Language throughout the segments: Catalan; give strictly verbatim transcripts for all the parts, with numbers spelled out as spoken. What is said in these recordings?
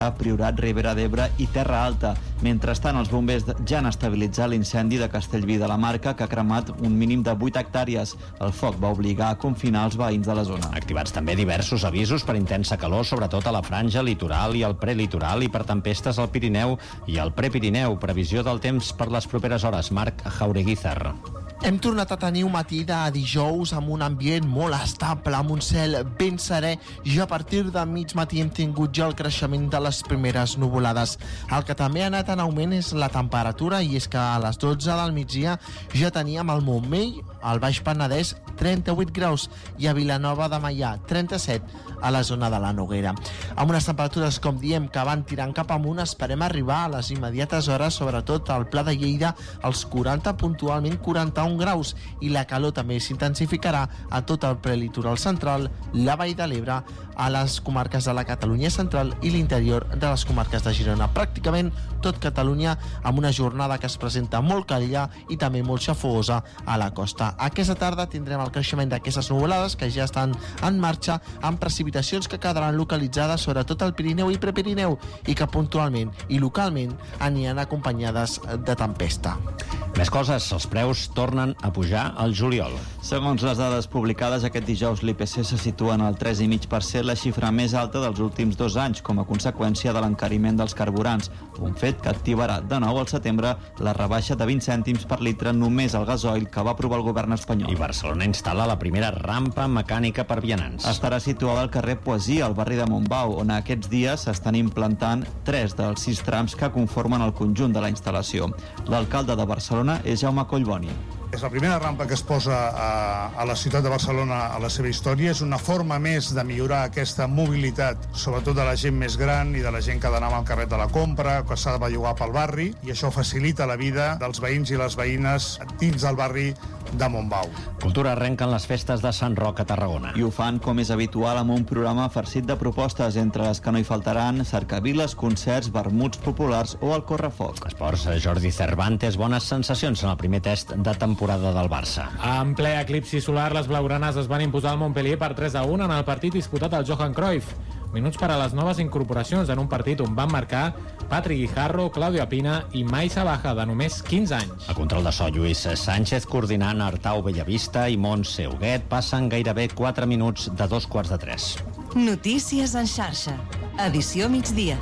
Priorat, Ribera d'Ebre i Terra Alta. Mentrestant, els bombers ja han estabilitzat l'incendi de Castellví de la Marca, que ha cremat un mínim de vuit hectàrees. El foc va obligar a confinar els veïns de la zona. Activats també diversos avisos per intensa calor, sobretot a la franja litoral i al prelitoral, i per tempestes al Pirineu i al Prepirineu. Previsió del temps per les properes hores. Marc Jaureguizar. Hem tornat a tenir un matí de dijous amb un ambient molt estable, amb un cel ben serè. Ja a partir de mig matí hem tingut ja el creixement de les primeres nuvolades. El que també ha anat en augment és la temperatura, i és que a les dotze del migdia ja teníem al Montmell, al Baix Penedès, trenta-vuit graus, i a Vilanova de Meià, trenta-set, a la zona de la Noguera. Amb unes temperatures, com diem, que van tirant cap amunt, esperem arribar a les immediates hores, sobretot al Pla de Lleida, als quaranta, puntualment quaranta-un graus, i la calor també s'intensificarà a tot el prelitoral central, la Vall de l'Ebre, a les comarques de la Catalunya central i l'interior de les comarques de Girona. Pràcticament tot Catalunya, amb una jornada que es presenta molt càlida i també molt xafosa a la costa. Aquesta tarda tindrem el creixement d'aquestes nuvolades que ja estan en marxa, amb precipitacions que quedaran localitzades sobretot al Pirineu i Prepirineu, i que puntualment i localment aniran acompanyades de tempesta. Més coses, els preus tornen a pujar al juliol. Segons les dades publicades aquest dijous, l'I P C se situa en el tres coma cinc per cent, la xifra més alta dels últims dos anys, com a conseqüència de l'encariment dels carburants, un fet que activarà de nou al setembre la rebaixa de vint cèntims per litre només al gasoil que va aprovar el govern espanyol. I Barcelona instal·la la primera rampa mecànica per vianants. Estarà situada al carrer Poesia, al barri de Montbau, on aquests dies s'estan implantant tres dels sis trams que conformen el conjunt de la instal·lació. L'alcalde de Barcelona és Jaume Collboni. És la primera rampa que es posa a, a la ciutat de Barcelona a la seva història. És una forma més de millorar aquesta mobilitat, sobretot de la gent més gran i de la gent que ha d'anar amb el carret de la compra, que s'ha de bellugar pel barri, i això facilita la vida dels veïns i les veïnes dins del barri de Montbau. Cultura arrenquen les festes de Sant Roc a Tarragona. I ho fan, com és habitual, amb un programa farcit de propostes, entre les que no hi faltaran cercaviles, concerts, vermuts populars o el correfoc. Esports, Jordi Cervantes, bones sensacions en el primer test de temporada del Barça. En ple eclipsi solar, les blaugranes es van imposar al Montpellier per tres a un en el partit disputat al Johan Cruyff. Minuts per a les noves incorporacions en un partit on van marcar Patrick Guijarro, Claudio Apina i Maisa Baja, de només quinze anys. A control de so, Lluís Sánchez coordinant Artau Bellavista i Montse Huguet. Passen gairebé quatre minuts de dos quarts de tres. Notícies en xarxa. Edició migdia.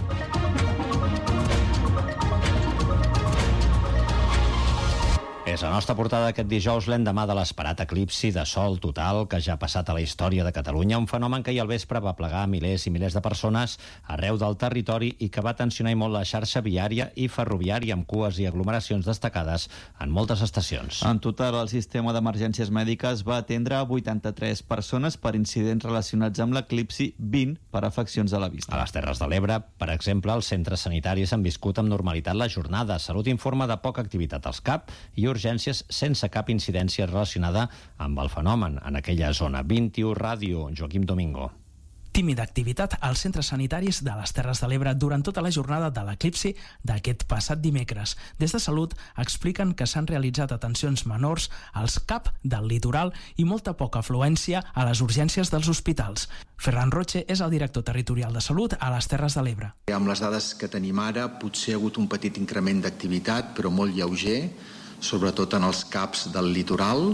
És la nostra portada aquest dijous, l'endemà de l'esperat eclipsi de sol total que ja ha passat a la història de Catalunya, un fenomen que ahir al vespre va plegar milers i milers de persones arreu del territori i que va tensionar molt la xarxa viària i ferroviària, amb cues i aglomeracions destacades en moltes estacions. En total, el sistema d'emergències mèdiques va atendre vuitanta-tres persones per incidents relacionats amb l'eclipsi, vint per afeccions a la vista. A les Terres de l'Ebre, per exemple, els centres sanitaris han viscut amb normalitat la jornada. Salut informa de poca activitat als C A P i urgències sense cap incidència relacionada amb el fenomen en aquella zona. vint-i-u Ràdio, Joaquim Domingo. Tímida activitat als centres sanitaris de les Terres de l'Ebre durant tota la jornada de l'eclipsi d'aquest passat dimecres. Des de Salut expliquen que s'han realitzat atencions menors als C A P del litoral i molta poca afluència a les urgències dels hospitals. Ferran Roche és el director territorial de Salut a les Terres de l'Ebre. Amb les dades que tenim ara, potser ha hagut un petit increment d'activitat, però molt lleuger, sobretot en els C A Ps del litoral,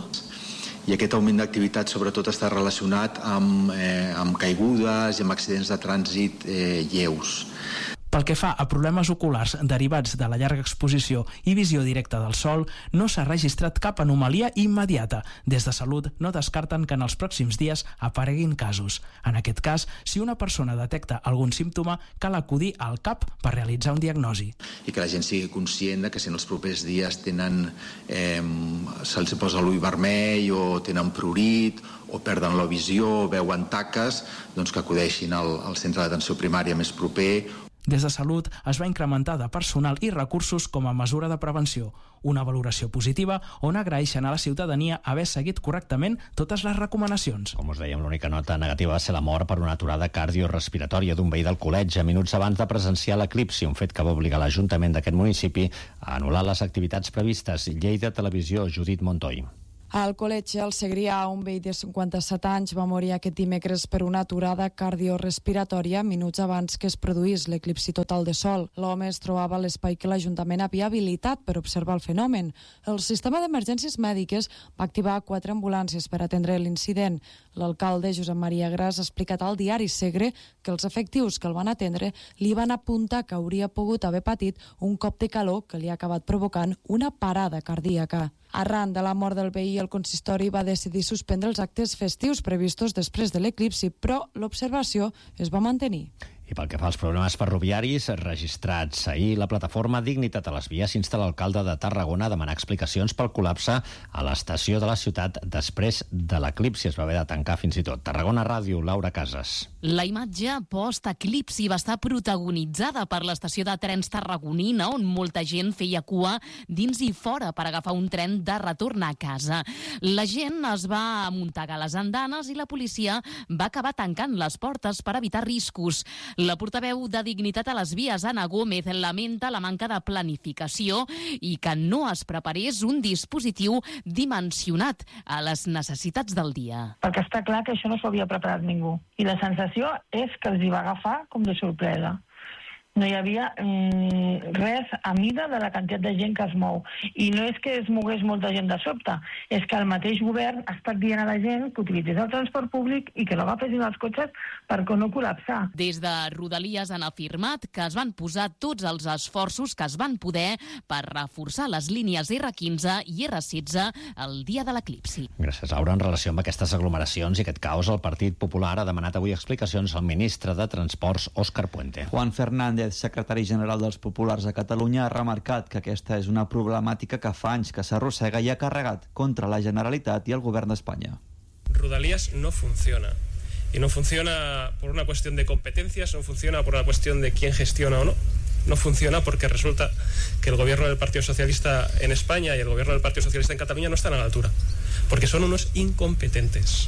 i aquest augment d'activitat sobretot està relacionat amb, eh, amb caigudes i amb accidents de trànsit eh, lleus. Pel que fa a problemes oculars derivats de la llarga exposició i visió directa del sol, no s'ha registrat cap anomalia immediata. Des de Salut no descarten que en els pròxims dies apareguin casos. En aquest cas, si una persona detecta algun símptoma, cal acudir al C A P per realitzar un diagnosi. I que la gent sigui conscient de que si en els propers dies tenen, eh, se'ls posa l'ull vermell o tenen prurit o perden la visió o veuen taques, doncs que acudeixin al, al centre d'atenció primària més proper. Des de Salut es va incrementar de personal i recursos com a mesura de prevenció. Una valoració positiva on agraeixen a la ciutadania haver seguit correctament totes les recomanacions. Com us dèiem, l'única nota negativa va ser la mort per una aturada cardiorrespiratòria d'un veí del col·legi minuts abans de presenciar l'eclipsi, un fet que va obligar l'Ajuntament d'aquest municipi a anul·lar les activitats previstes. Lleida Televisió, Judit Montoy. Al col·legi El Segrià, un veí de cinquanta-set anys va morir aquest dimecres per una aturada cardiorespiratòria minuts abans que es produís l'eclipsi total de sol. L'home es trobava a l'espai que l'Ajuntament havia habilitat per observar el fenomen. El sistema d'emergències mèdiques va activar quatre ambulàncies per atendre l'incident. L'alcalde Josep Maria Gras ha explicat al diari Segre que els efectius que el van atendre li van apuntar que hauria pogut haver patit un cop de calor que li ha acabat provocant una parada cardíaca. Arran de la mort del veí, el consistori va decidir suspendre els actes festius previstos després de l'eclipsi, però l'observació es va mantenir. I pel que fa als problemes ferroviaris registrats ahir, la plataforma Dignitat a les Vies insta l'alcalde de Tarragona a demanar explicacions pel col·lapse a l'estació de la ciutat després de l'eclipsi. Es va haver de tancar fins i tot. Tarragona Ràdio, Laura Casas. La imatge post-eclipsi va estar protagonitzada per l'estació de trens tarragonina, on molta gent feia cua dins i fora per agafar un tren de retorn a casa. La gent es va amuntegar a les andanes i la policia va acabar tancant les portes per evitar riscos. La portaveu de Dignitat a les Vies, Anna Gómez, lamenta la manca de planificació i que no es preparés un dispositiu dimensionat a les necessitats del dia. Perquè està clar que això no s'ho havia preparat ningú. I la sensació és que els hi va agafar com de sorpresa. No hi havia mm, res a mida de la quantitat de gent que es mou. I no és que es mogués molta gent de sobte, és que el mateix govern ha estat dient a la gent que utilitzés el transport públic i que no agafessin els cotxes per no col·lapsar. Des de Rodalies han afirmat que es van posar tots els esforços que es van poder per reforçar les línies erre quinze i erre setze el dia de l'eclipsi. Gràcies, Laura. En relació amb aquestes aglomeracions i aquest caos, el Partit Popular ha demanat avui explicacions al ministre de Transports, Óscar Puente. Juan Fernández, secretari general dels Populars a Catalunya, ha remarcat que aquesta és una problemàtica que fa anys que s'arrossega i ha carregat contra la Generalitat i el govern d'Espanya. Rodalies no funciona. Y no funciona por una cuestión de competencias, no funciona por una cuestión de quién gestiona o no. No funciona porque resulta que el gobierno del Partido Socialista en España y el gobierno del Partido Socialista en Cataluña no están a la altura. Porque son unos incompetentes.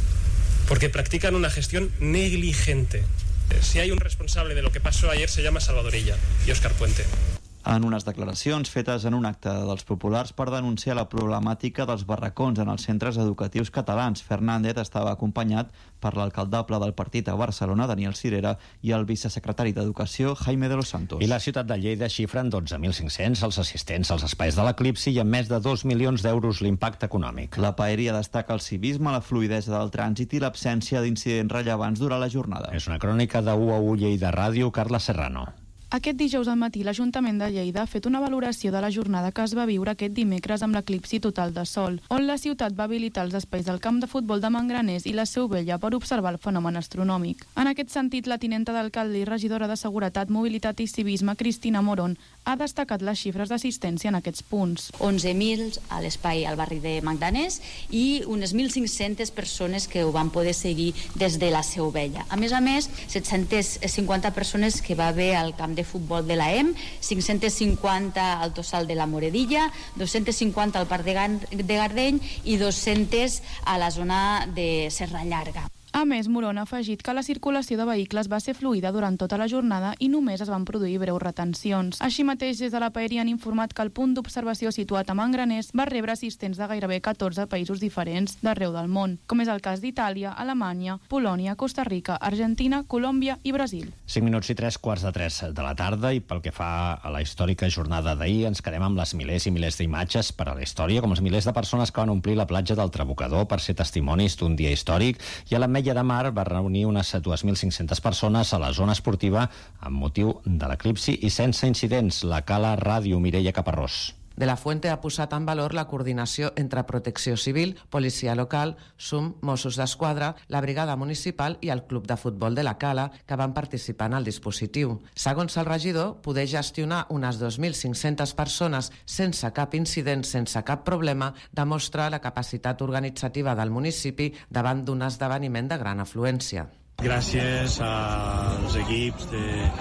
Porque practican una gestión negligente. Si hay un responsable de lo que pasó ayer, se llama Salvador Illa y Óscar Puente. En unes declaracions fetes en un acte dels Populars per denunciar la problemàtica dels barracons en els centres educatius catalans, Fernández estava acompanyat per l'alcaldable del partit a Barcelona, Daniel Cirera, i el vicesecretari d'Educació, Jaime de los Santos. I la ciutat de Lleida xifra en dotze mil cinc-cents els assistents als espais de l'eclipsi i en més de dos milions d'euros l'impacte econòmic. La paeria destaca el civisme, la fluïdesa del trànsit i l'absència d'incidents rellevants durant la jornada. És una crònica de U A U Lleida Ràdio, Carla Serrano. Aquest dijous al matí, l'Ajuntament de Lleida ha fet una valoració de la jornada que es va viure aquest dimecres amb l'eclipsi total de sol, on la ciutat va habilitar els espais del camp de futbol de Mangraners i la Seu Vella per observar el fenomen astronòmic. En aquest sentit, la tinenta d'alcalde i regidora de Seguretat, Mobilitat i Civisme, Cristina Morón, ha destacat les xifres d'assistència en aquests punts. onze mil a l'espai al barri de Mangraners i unes mil cinc-centes persones que ho van poder seguir des de la Seu Vella. A més a més, set-centes cinquanta persones que va haver al camp de de futbol de l'A E M, cinc-centes cinquanta al Tossal de la Moredilla, dos-centes cinquanta al Parc de Gardeny i dos-centes a la zona de Serra Llarga. A més, Morón ha afegit que la circulació de vehicles va ser fluida durant tota la jornada i només es van produir breus retencions. Així mateix, des de la paeria han informat que el punt d'observació situat a Mangraners va rebre assistents de gairebé catorze països diferents d'arreu del món, com és el cas d'Itàlia, Alemanya, Polònia, Costa Rica, Argentina, Colòmbia i Brasil. cinc minuts i tres quarts de tres de la tarda, i pel que fa a la històrica jornada d'ahir, ens quedem amb les milers i milers d'imatges per a la història, com els milers de persones que van omplir la platja del Trabocador per ser testimonis d'un dia històric, i a la Ametlla de Mar va reunir unes dos mil cinc-centes persones a la zona esportiva amb motiu de l'eclipsi i sense incidents. La Cala Ràdio, Mireia Caparrós. De la Fuente ha posat en valor la coordinació entre Protecció Civil, Policia Local, S U M, Mossos d'Esquadra, la Brigada Municipal i el Club de Futbol de la Cala, que van participar en el dispositiu. Segons el regidor, poder gestionar unes dos mil cinc-centes persones sense cap incident, sense cap problema, demostra la capacitat organitzativa del municipi davant d'un esdeveniment de gran afluència. Gràcies als equips de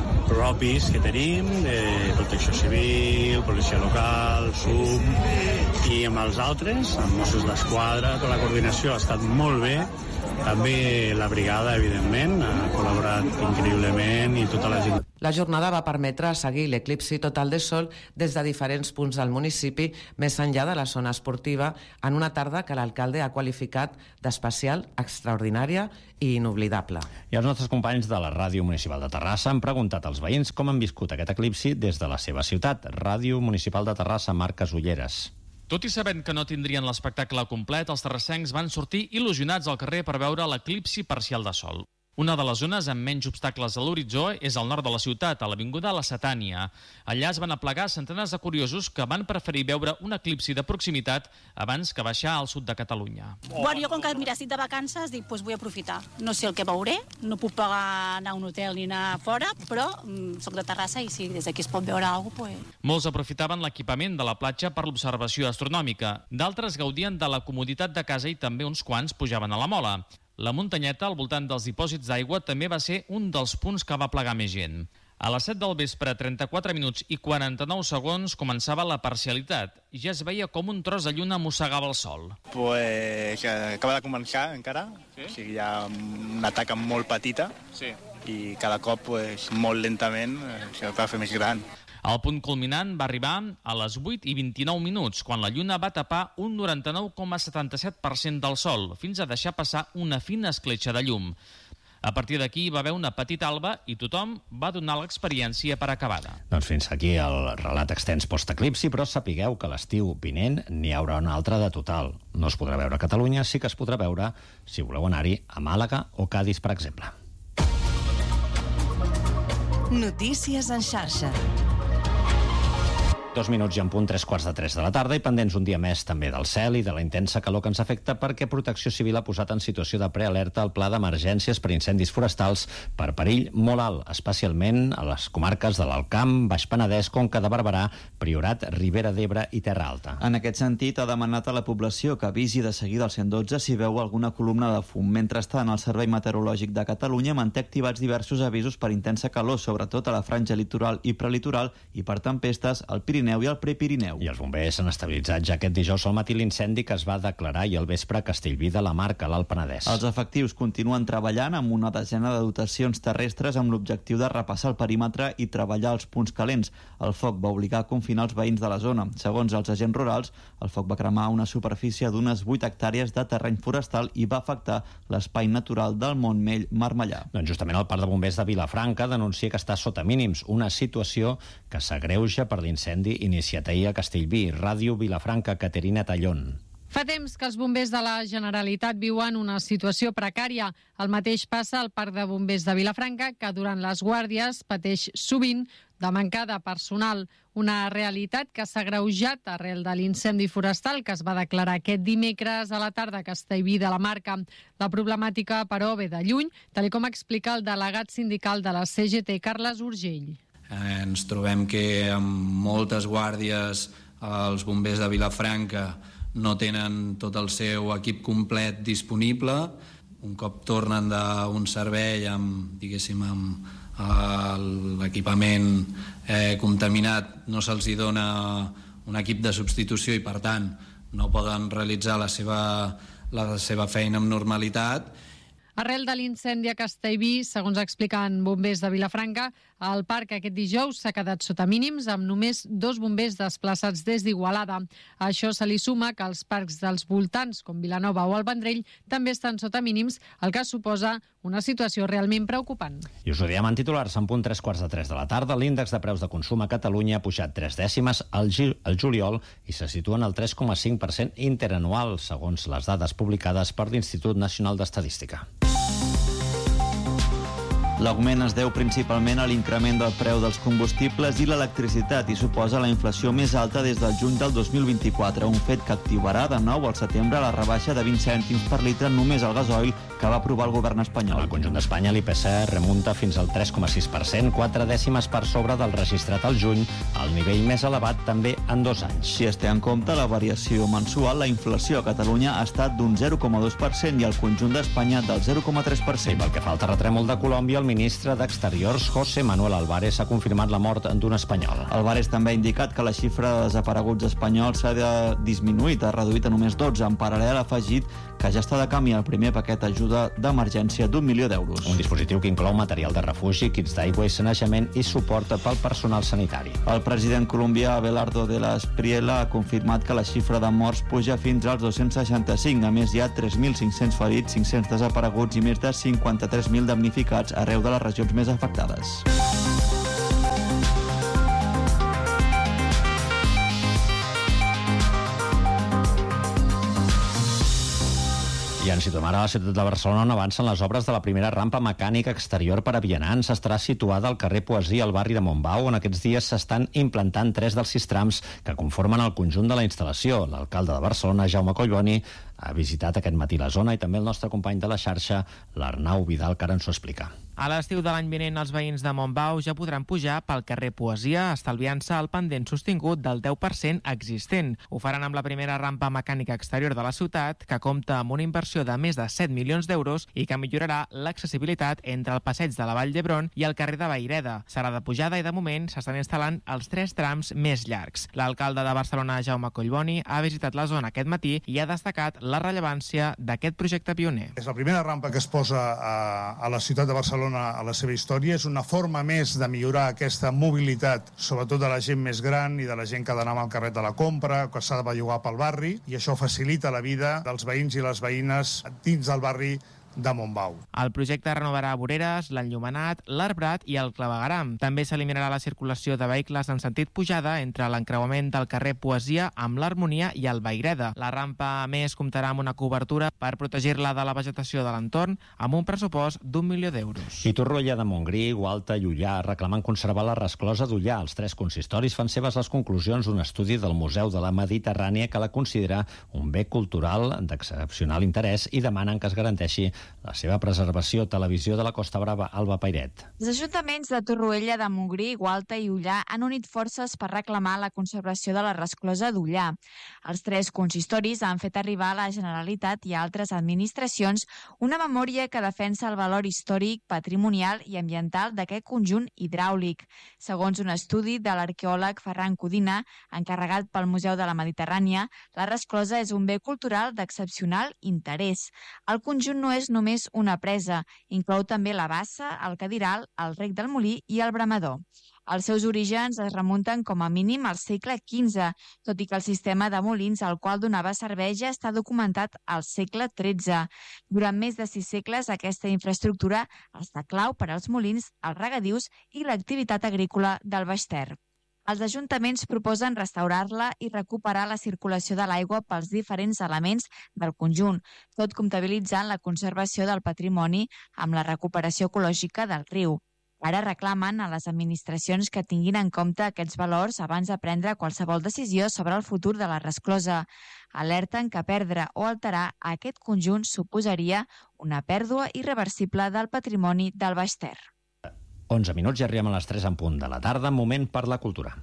propis que tenim, de Protecció Civil, Policia Local, S U M, i amb els altres, amb Mossos d'Esquadra, tota la coordinació ha estat molt bé. També la brigada, evidentment, ha col·laborat increïblement, i tota la gent La jornada va permetre seguir l'eclipsi total de sol des de diferents punts del municipi, més enllà de la zona esportiva, en una tarda que l'alcalde ha qualificat d'especial, extraordinària i inoblidable. I els nostres companys de la Ràdio Municipal de Terrassa han preguntat als veïns com han viscut aquest eclipsi des de la seva ciutat. Ràdio Municipal de Terrassa, Marc Casulleres. Tot i sabent que no tindrien l'espectacle complet, els terrassencs van sortir il·lusionats al carrer per veure l'eclipsi parcial de sol. Una de les zones amb menys obstacles a l'horitzó és al nord de la ciutat, a l'avinguda La Setània. Allà es van aplegar centenars de curiosos que van preferir veure un eclipsi de proximitat abans que baixar al sud de Catalunya. Bueno, jo com que mira, estic de vacances, dic, doncs vull aprofitar. No sé el que veuré, no puc pagar anar a un hotel ni anar fora, però mm, soc de Terrassa i si des d'aquí es pot veure alguna cosa, pues... Molts aprofitaven l'equipament de la platja per l'observació astronòmica. D'altres gaudien de la comoditat de casa i també uns quants pujaven a la mola. La muntanyeta, al voltant dels dipòsits d'aigua, també va ser un dels punts que va plegar més gent. A les set del vespre, trenta-quatre minuts i quaranta-nou segons, començava la parcialitat. Ja es veia com un tros de lluna mossegava el sol. Pues acaba de començar, encara. Sí? O sigui, hi ha una taca molt petita. Sí. I cada cop, pues, molt lentament, es va fer més gran. El punt culminant va arribar a les vuit i vint-i-nou minuts, quan la lluna va tapar un noranta-nou coma setanta-set per cent del sol, fins a deixar passar una fina escletxa de llum. A partir d'aquí hi va haver una petita alba i tothom va donar l'experiència per acabada. Doncs fins aquí el relat extens post-eclipsi, però sapigueu que l'estiu vinent n'hi haurà una altra de total. No es podrà veure a Catalunya, sí que es podrà veure, si voleu anar-hi, a Màlaga o Cadis, per exemple. Notícies en xarxa. Dos minuts i en punt, tres quarts de tres de la tarda i pendents un dia més també del cel i de la intensa calor que ens afecta perquè Protecció Civil ha posat en situació de prealerta el pla d'emergències per incendis forestals per perill molt alt, especialment a les comarques de l'Alt Camp, Baix Penedès, Conca de Barberà, Priorat, Ribera d'Ebre i Terra Alta. En aquest sentit, ha demanat a la població que avisi de seguida al cent dotze si veu alguna columna de fum. Mentrestant, el Servei Meteorològic de Catalunya manté activats diversos avisos per intensa calor, sobretot a la franja litoral i prelitoral, i per tempestes al Pirineu i al Prepirineu. I els bombers han estabilitzat ja aquest dijous al matí l'incendi que es va declarar i al vespre a Castellví de la Marca, a l'Alt Penedès. Els efectius continuen treballant amb una desena de dotacions terrestres amb l'objectiu de repassar el perímetre i treballar els punts calents. El foc va obligar a confinar els veïns de la zona. Segons els agents rurals, el foc va cremar una superfície d'unes vuit hectàrees de terreny forestal i va afectar l'espai natural del Montmell Marmellà. Doncs justament el Parc de Bombers de Vilafranca denuncia que està sota mínims, una situació que s'agreuja per l'incendi iniciat ahir a Castellví. Ràdio Vilafranca, Caterina Tallón. Fa temps que els bombers de la Generalitat viuen una situació precària. El mateix passa al Parc de Bombers de Vilafranca, que durant les guàrdies pateix sovint de manca de personal. Una realitat que s'ha agreujat arrel de l'incendi forestal que es va declarar aquest dimecres a la tarda a Castellví de la Marca. La problemàtica, però, ve de lluny, tal com explica el delegat sindical de la C G T, Carles Urgell. Eh, ens trobem que amb moltes guàrdies els bombers de Vilafranca no tenen tot el seu equip complet disponible. Un cop tornen d'un servei amb, diguéssim, amb eh, l'equipament eh, contaminat, no se'ls hi dona un equip de substitució i, per tant, no poden realitzar la seva, la seva feina amb normalitat. Arrel de l'incendi a Castellví, segons expliquen bombers de Vilafranca, el parc aquest dijous s'ha quedat sota mínims amb només dos bombers desplaçats des d'Igualada. A això se li suma que els parcs dels voltants, com Vilanova o el Vendrell, també estan sota mínims, el que suposa una situació realment preocupant. I us ho diem en titulars, en punt tres quarts de tres de la tarda. L'índex de preus de consum a Catalunya ha pujat tres dècimes al, al juliol i se situa en el tres coma cinc per cent interanual, segons les dades publicades per l'Institut Nacional d'Estadística. L'augment es deu principalment a l'increment del preu dels combustibles i l'electricitat i suposa la inflació més alta des del juny del dos mil vint-i-quatre, un fet que activarà de nou al setembre la rebaixa de vint cèntims per litre només al gasoil que va aprovar el govern espanyol. Al conjunt d'Espanya l'I P C remunta fins al tres coma sis per cent, quatre dècimes per sobre del registrat al juny, el nivell més elevat també en dos anys. Si es té en compte la variació mensual, la inflació a Catalunya ha estat d'un zero coma dos per cent i al conjunt d'Espanya del zero coma tres per cent. I pel que fa al terratrèmol de Colòmbia, el ministre d'Exteriors, José Manuel Álvarez, ha confirmat la mort d'un espanyol. Álvarez també ha indicat que la xifra de desapareguts espanyols s'ha disminuït, ha reduït a només dotze. En paral·lel, ha afegit que ja està de camí el primer paquet d'ajuda ajuda d'emergència d'un milió d'euros. Un dispositiu que inclou material de refugi, kits d'aigua i sanejament i suport pel personal sanitari. El president colombià Abelardo de la Espriella ha confirmat que la xifra de morts puja fins als dos-cents seixanta-cinc. A més, hi ha tres mil cinc-cents ferits, cinc-cents desapareguts i més de cinquanta-tres mil damnificats arreu de les regions més afectades. I ens situem ara a la ciutat de Barcelona, on avancen les obres de la primera rampa mecànica exterior per a vianants. Estarà situada al carrer Poesia, al barri de Montbau, on aquests dies s'estan implantant tres dels sis trams que conformen el conjunt de la instal·lació. L'alcalde de Barcelona, Jaume Collboni, ha visitat aquest matí la zona, i també el nostre company de la xarxa, l'Arnau Vidal, que ara ens ho explica. A l'estiu de l'any vinent, els veïns de Montbau ja podran pujar pel carrer Poesia, estalviant-se el pendent sostingut del deu per cent existent. Ho faran amb la primera rampa mecànica exterior de la ciutat, que compta amb una inversió de més de set milions d'euros i que millorarà l'accessibilitat entre el passeig de la Vall d'Hebron i el carrer de Vayreda. Serà de pujada i, de moment, s'estan instal·lant els tres trams més llargs. L'alcalde de Barcelona, Jaume Collboni, ha visitat la zona aquest matí i ha destacat la rellevància d'aquest projecte pioner. És la primera rampa que es posa a, a la ciutat de Barcelona a la seva història. És una forma més de millorar aquesta mobilitat, sobretot de la gent més gran i de la gent que ha d'anar al carret de la compra, que s'ha de bellugar pel barri, i això facilita la vida dels veïns i les veïnes dins del barri de Montbau. El projecte renovarà voreres, l'enllumenat, l'arbrat i el clavegueram. També s'eliminarà la circulació de vehicles en sentit pujada entre l'encreuament del carrer Poesia amb l'Harmonia i el Vayreda. La rampa, a més, comptarà amb una cobertura per protegir-la de la vegetació de l'entorn, amb un pressupost d'un milió d'euros. I Torroella de Montgrí, Gualta i Ullà reclamen conservar la resclosa d'Ullà. Els tres consistoris fan seves les conclusions d'un estudi del Museu de la Mediterrània que la considera un bé cultural d'excepcional interès i demanen que es garanteixi la seva preservació. Televisió de la Costa Brava, Alba Pairet. Els ajuntaments de Torroella de Montgrí, Gualta i Ullà han unit forces per reclamar la conservació de la resclosa d'Ullà. Els tres consistoris han fet arribar a la Generalitat i a altres administracions una memòria que defensa el valor històric, patrimonial i ambiental d'aquest conjunt hidràulic. Segons un estudi de l'arqueòleg Ferran Codina, encarregat pel Museu de la Mediterrània, la resclosa és un bé cultural d'excepcional interès. El conjunt no és només una presa, inclou també la bassa, el cadiral, el rec del molí i el bramador. Els seus orígens es remunten com a mínim al segle quinze, tot i que el sistema de molins al qual donava servei ja està documentat al segle tretze. Durant més de sis segles, aquesta infraestructura està clau per als molins, els regadius i l'activitat agrícola del Baix Ter. Els ajuntaments proposen restaurar-la i recuperar la circulació de l'aigua pels diferents elements del conjunt, tot comptabilitzant la conservació del patrimoni amb la recuperació ecològica del riu. Ara reclamen a les administracions que tinguin en compte aquests valors abans de prendre qualsevol decisió sobre el futur de la resclosa. Alerten que perdre o alterar aquest conjunt suposaria una pèrdua irreversible del patrimoni del Baix Ter. onze minuts i arribem a les tres en punt de la tarda, moment per la cultura.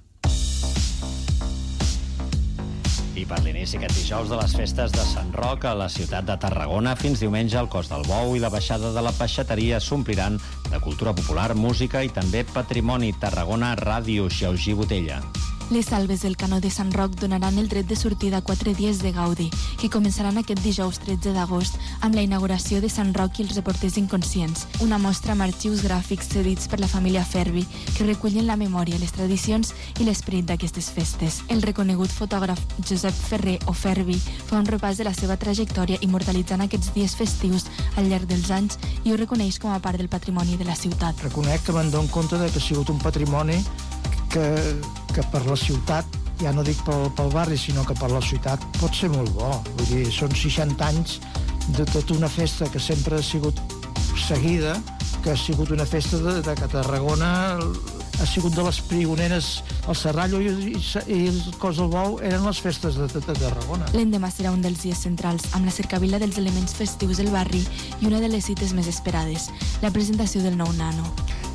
I per l'inici aquest dijous de les festes de Sant Roc a la ciutat de Tarragona, fins diumenge el Cos del Bou i la baixada de la peixateria s'ompliran de cultura popular, música i també patrimoni. Tarragona Ràdio, Xaugí Botella. Les salves del Canó de Sant Roc donaran el dret de sortida a quatre dies de gaudi, que començaran aquest dijous tretze d'agost amb la inauguració de Sant Roc i els reporters inconscients, una mostra amb arxius gràfics cedits per la família Ferbi, que recullen la memòria, les tradicions i l'esperit d'aquestes festes. El reconegut fotògraf Josep Ferrer o Ferbi fa un repàs de la seva trajectòria immortalitzant aquests dies festius al llarg dels anys i ho reconeix com a part del patrimoni de la ciutat. Reconec que me'n dono compte de que ha sigut un patrimoni que, que per la ciutat, ja no dic pel, pel barri, sinó que per la ciutat pot ser molt bo. Vull dir, són seixanta anys de tota una festa que sempre ha sigut seguida, que ha sigut una festa de, de que Tarragona ha sigut de les pioneres. El Serrallo i, i, i el Cos del Bou eren les festes de, de, de Tarragona. L'endemà serà un dels dies centrals, amb la cercavila dels elements festius del barri i una de les cites més esperades, la presentació del nou nano.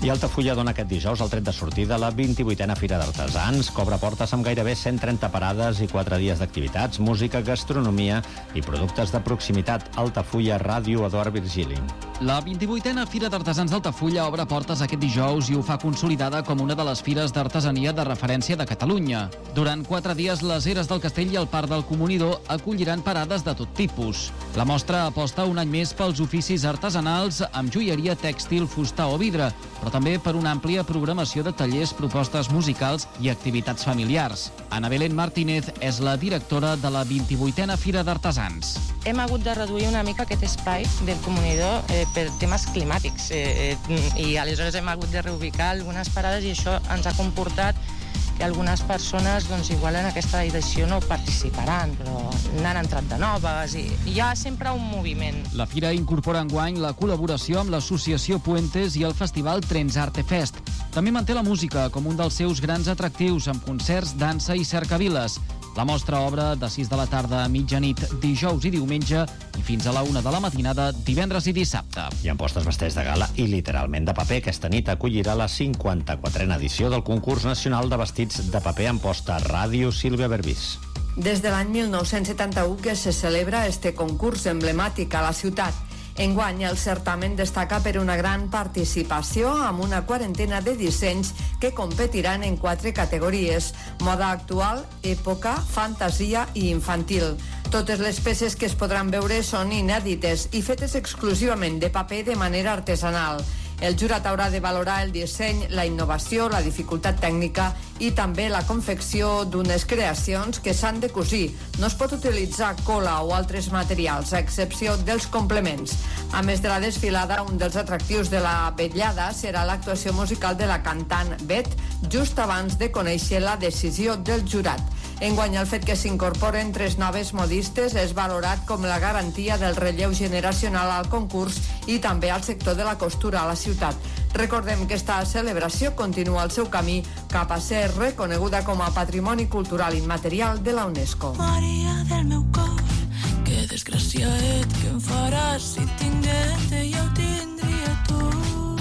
I Altafulla dona aquest dijous el tret de sortida a la vint-i-vuitena Fira d'Artesans. Cobra portes amb gairebé cent trenta parades i quatre dies d'activitats, música, gastronomia i productes de proximitat. Altafulla, Ràdio, Eduard Virgili. La vint-i-vuitena Fira d'Artesans d'Altafulla obre portes aquest dijous i ho fa consolidada com una de les fires d'artesania de referència de Catalunya. Durant quatre dies, les Eres del Castell i el Parc del Comunidor acolliran parades de tot tipus. La mostra aposta un any més pels oficis artesanals amb joieria, tèxtil, fusta o vidre, però també per una àmplia programació de tallers, propostes musicals i activitats familiars. Ana Belén Martínez és la directora de la vint-i-vuitena Fira d'Artesans. Hem hagut de reduir una mica aquest espai del Comunidor eh, per temes climàtics eh, eh, i aleshores hem hagut de reubicar algunes parades i això ens ha comportat que algunes persones doncs, igual en aquesta edició no participaran, però n'han entrat de noves i hi ha sempre un moviment. La fira incorpora enguany la col·laboració amb l'associació Puentes i el festival Trens Arte Fest. També manté la música com un dels seus grans atractius, amb concerts, dansa i cercaviles. La mostra obre de sis de la tarda a mitjanit dijous i diumenge i fins a la una de la matinada divendres i dissabte. I en postes vesteix de gala i literalment de paper, aquesta nit acollirà la cinquanta-quatrena edició del concurs nacional de vestits de paper en posta Ràdio Sílvia Berbís. Des de l'any mil nou-cents setanta-u que se celebra este concurs emblemàtic a la ciutat. Enguany, el certamen destaca per una gran participació amb una quarantena de dissenys que competiran en quatre categories: moda actual, època, fantasia i infantil. Totes les peces que es podran veure són inèdites i fetes exclusivament de paper de manera artesanal. El jurat haurà de valorar el disseny, la innovació, la dificultat tècnica i també la confecció d'unes creacions que s'han de cosir. No es pot utilitzar cola o altres materials, a excepció dels complements. A més de la desfilada, un dels atractius de la vetllada serà l'actuació musical de la cantant Bet, just abans de conèixer la decisió del jurat. Enguany, el fet que s'incorporen tres noves modistes és valorat com la garantia del relleu generacional al concurs i també al sector de la costura a la ciutat. Recordem que esta celebració continua el seu camí cap a ser reconeguda com a Patrimoni Cultural Immaterial de la UNESCO. Maria del meu cor, que desgraciat que em faràs si tinguent ja ho tindria tot.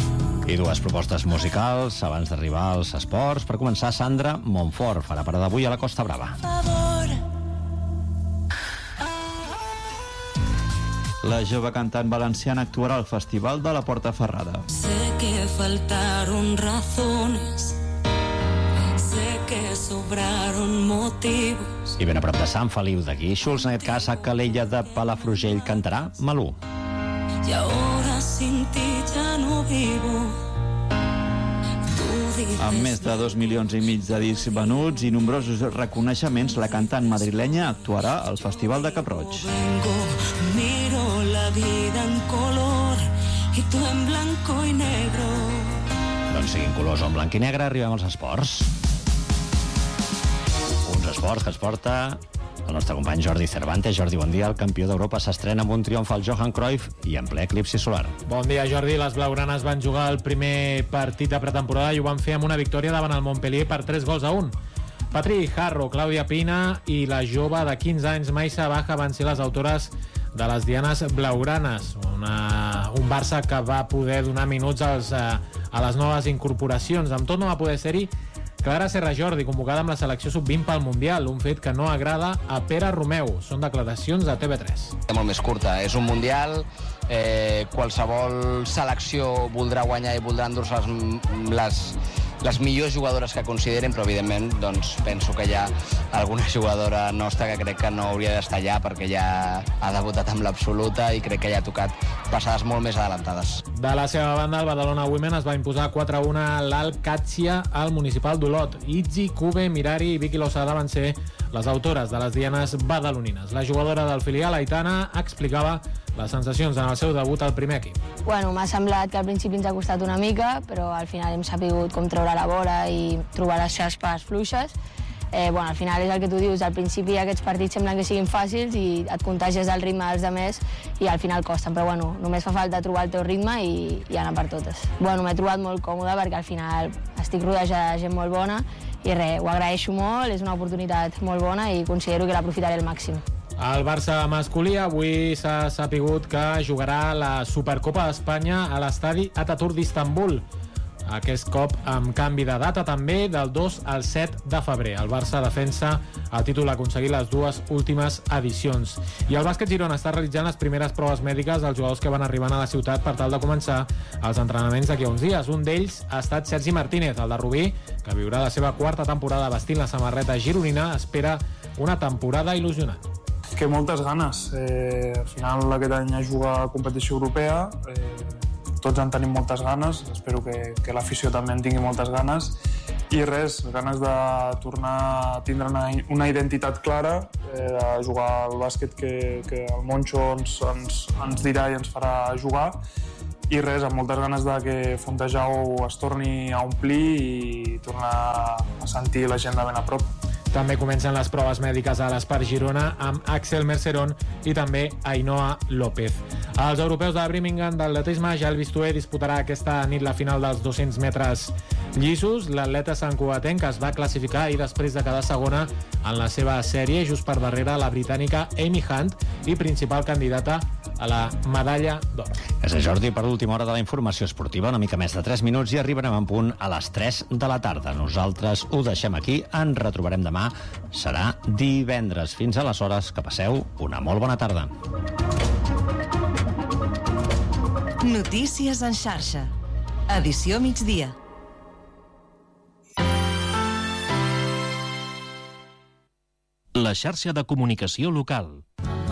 I dues propostes musicals abans d'arribar als esports. Per començar, Sandra Montfort farà parada avui a la Costa Brava. La jove cantant valenciana actuarà al Festival de la Portaferrada. Sé que faltaron razones, sé que sobraron motivos. I ben a prop de Sant Feliu de Guíxols, en aquest cas, a Calella de Palafrugell cantarà Malú. Y ahora sin ti ya no vivo. Amb més de dos milions i mig de discs venuts i nombrosos reconeixements, la cantant madrilenya actuarà al Festival de Cap-roig. Vengo, miro la vida en color y tú en blanco y negro. Doncs siguin colors o en blanc i negre, arribem als esports. Uns esports que ens porta el nostre company Jordi Cervantes. Jordi, bon dia. El campió d'Europa s'estrena amb un triomf al Johan Cruyff i en ple eclipsi solar. Bon dia, Jordi. Les blaugranes van jugar el primer partit de pretemporada i ho van fer amb una victòria davant el Montpellier per tres gols a un. Patrick Harro, Clàudia Pina i la jove de quinze anys, Maisa Baja, van ser les autores de les dianes blaugranes. Una, un Barça que va poder donar minuts als, a, a les noves incorporacions. Amb tot no va poder ser-hi Clara Serra Jordi, convocada amb la selecció sub vint pel Mundial, un fet que no agrada a Pere Romeu. Són declaracions de T V tres. És molt més curta, és un Mundial, eh, qualsevol selecció voldrà guanyar i voldrà endur-se les, les, les millors jugadores que consideren, però evidentment doncs, penso que hi ha alguna jugadora nostra que crec que no hauria d'estar allà perquè ja ha debutat amb l'absoluta i crec que ja ha tocat passades molt més adelantades. De la seva banda, el Badalona Women es va imposar quatre a un a l'Alcàcia al Municipal d'Olot. Itzi, Cube, Mirari i Vicky Lozada van ser les autores de les dianes badalonines. La jugadora del filial, Aitana, explicava les sensacions en el seu debut al primer equip. Bueno, m'ha semblat que al principi ens ha costat una mica, però al final hem sabut com treure la bola i trobar les xaspes fluixes. Eh, bueno, al final és el que tu dius, al principi aquests partits semblen que siguin fàcils i et contagies del ritme dels altres i al final costen, però bueno, només fa falta trobar el teu ritme i, i anar per totes. Bueno, m'he trobat molt còmode perquè al final estic rodejada de gent molt bona i res, ho agraeixo molt, és una oportunitat molt bona i considero que l'aprofitaré al màxim. El Barça masculí avui s'ha sapigut que jugarà la Supercopa d'Espanya a l'estadi Atatürk d'Istanbul. aquest cop amb canvi de data també del dos al set de febrer. El Barça defensa el títol aconseguit les dues últimes edicions. I el bàsquet Girona està realitzant les primeres proves mèdiques dels jugadors que van arribant a la ciutat per tal de començar els entrenaments d'aquí a uns dies. Un d'ells ha estat Sergi Martínez, el de Rubí, que viurà la seva quarta temporada vestint la samarreta gironina. Espera una temporada il·lusionant. Que moltes ganes. Eh, al final aquest any a jugar a competició europea, eh, tots en tenim moltes ganes, espero que, que l'afició també en tingui moltes ganes, i res, ganes de tornar a tindre una, una identitat clara, eh, de jugar al bàsquet que, que el Moncho ens, ens, ens dirà i ens farà jugar, i res, amb moltes ganes de que Fontejau es torni a omplir i tornar a sentir la gent de ben a prop. També comencen les proves mèdiques a l'Espart Girona amb Axel Mercerón i també Ainhoa López. Als europeus de Birmingham d'atletisme, Jael Vistué disputarà aquesta nit la final dels dos-cents metres llisos. L'atleta santcugatenc es va classificar i després de quedar segona en la seva sèrie, just per darrere la britànica Amy Hunt i principal candidata a la medalla d'or. Gràcies, Jordi. Per l'última hora de la informació esportiva, una mica més de tres minuts i arribarem en punt a les tres de la tarda. Nosaltres ho deixem aquí, ens retrobarem demà. Serà divendres. Fins aleshores, que passeu una molt bona tarda. Notícies en xarxa. Edició migdia. La xarxa de comunicació local.